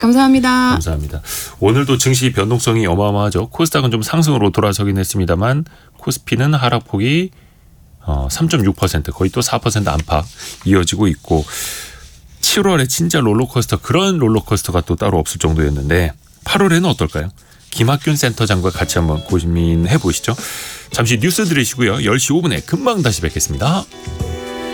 감사합니다. 감사합니다. 오늘도 증시 변동성이 어마어마하죠. 코스닥은 좀 상승으로 돌아서긴 했습니다만 코스피는 하락폭이 3.6% 거의 또 4% 안팎 이어지고 있고 7월에 진짜 롤러코스터 그런 롤러코스터가 또 따로 없을 정도였는데 8월에는 어떨까요? 김학균 센터장과 같이 한번 고민해 보시죠. 잠시 뉴스 들으시고요. 10시 5분에 금방 다시 뵙겠습니다.